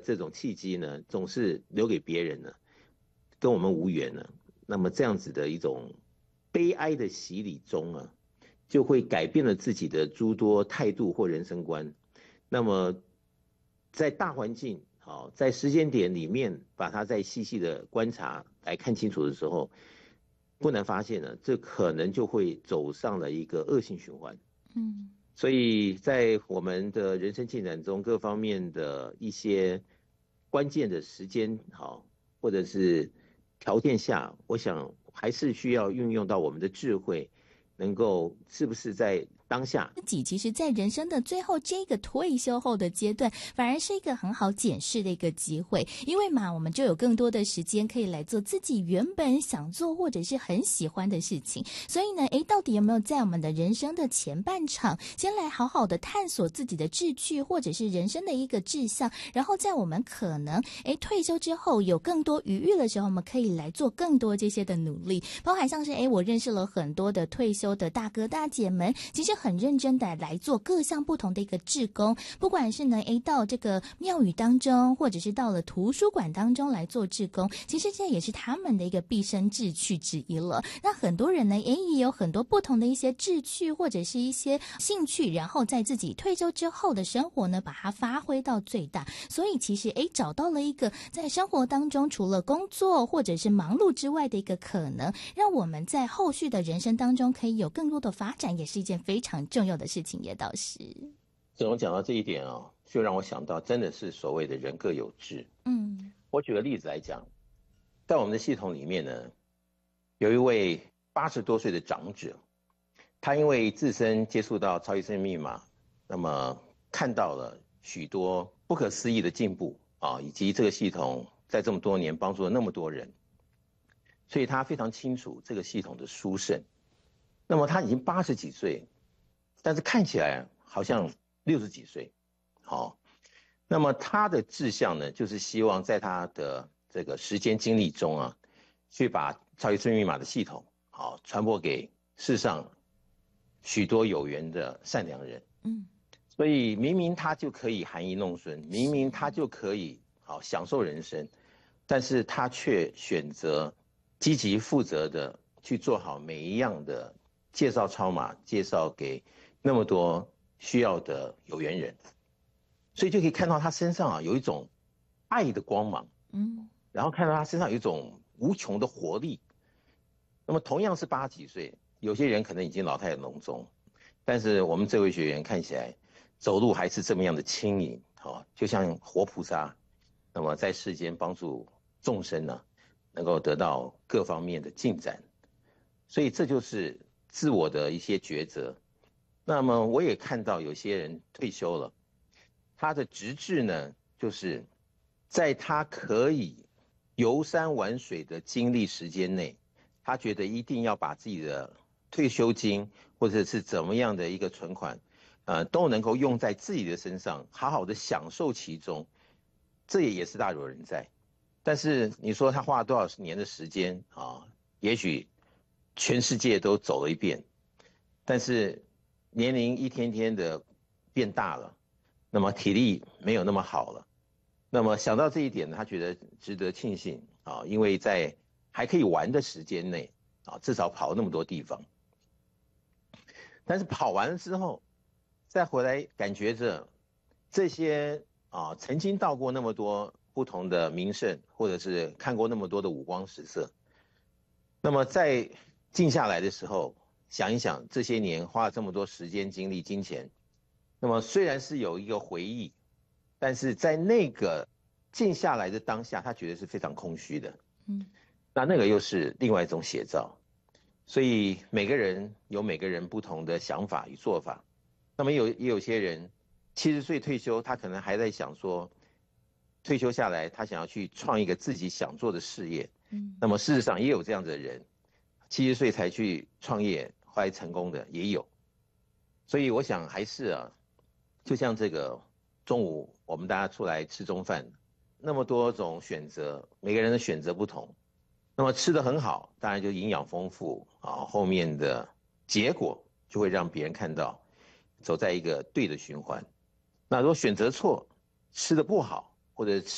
这种契机呢，总是留给别人呢，跟我们无缘呢。那么这样子的一种悲哀的洗礼中啊，就会改变了自己的诸多态度或人生观。那么在大环境好，在时间点里面，把它再细细的观察来看清楚的时候，不难发现呢，这可能就会走上了一个恶性循环。 嗯。 所以在我们的人生进展中，各方面的一些关键的时间好，或者是条件下，我想还是需要运用到我们的智慧，能够是不是在当下。 自己其实在人生的最后这个退休后的阶段，反而是一个很好检视的一个机会，因为嘛，我们就有更多的时间可以来做自己原本想做或者是很喜欢的事情。所以呢，到底有没有在我们的人生的前半场，先来好好的探索自己的志趣或者是人生的一个志向，然后在我们可能退休之后有更多余裕的时候，我们可以来做更多这些的努力，包含像是我认识了很多的退休的大哥大姐们，其实很认真的来做各项不同的一个志工，不管是呢到这个庙宇当中，或者是到了图书馆当中来做志工，其实这也是他们的一个毕生志趣之一了。那很多人呢也有很多不同的一些志趣或者是一些兴趣，然后在自己退休之后的生活呢把它发挥到最大。所以其实找到了一个在生活当中除了工作或者是忙碌之外的一个可能，让我们在后续的人生当中可以有更多的发展，也是一件非常重要的事情，也倒是。 怎么讲到这一点啊，就让我想到真的是所谓的人各有志。 嗯我举个例子来讲，在我们的系统里面呢，有一位80多岁的长者，他因为自身接触到超级生命密码，那么看到了许多不可思议的进步啊，以及这个系统在这么多年帮助了那么多人，所以他非常清楚这个系统的殊胜。那么他已经80几岁，但是看起来好像60几岁，好。那么他的志向呢，就是希望在他的这个时间精力中啊，去把超级生命密码的系统好传播给世上许多有缘的善良人。 嗯， 所以明明他就可以含饴弄孙，明明他就可以好享受人生，但是他却选择积极负责的去做好每一样的介绍超码，介绍给那么多需要的有缘人。所以就可以看到他身上啊有一种爱的光芒，然后看到他身上有一种无穷的活力。那么同样是80几岁，有些人可能已经老态龙钟，但是我们这位学员看起来走路还是这么样的轻盈，就像活菩萨。那么在世间帮助众生呢，能够得到各方面的进展。所以这就是自我的一些抉择。那么我也看到有些人退休了。他的直至呢，就是在他可以游山玩水的精力时间内，他觉得一定要把自己的退休金或者是怎么样的一个存款，都能够用在自己的身上，好好的享受其中，这也是大有人在。但是你说他花了多少年的时间啊？也许全世界都走了一遍，但是年龄一天天的变大了。那么体力没有那么好了，那么想到这一点呢，他觉得值得庆幸啊，因为在还可以玩的时间内啊，至少跑那么多地方。但是跑完了之后，再回来感觉着这些啊，曾经到过那么多不同的名胜，或者是看过那么多的五光十色，那么在静下来的时候，想一想这些年花了这么多时间、精力、金钱。那么虽然是有一个回忆，但是在那个静下来的当下，他觉得是非常空虚的。那个又是另外一种写照。所以每个人有每个人不同的想法与做法。那么也有些人70岁退休，他可能还在想说，退休下来他想要去创一个自己想做的事业。那么事实上也有这样子的人，70岁才去创业，后来成功的也有。所以我想还是啊。就像这个中午我们大家出来吃中饭，那么多种选择，每个人的选择不同。那么吃得很好，当然就营养丰富啊，后面的结果就会让别人看到，走在一个对的循环。那如果选择错，吃得不好，或者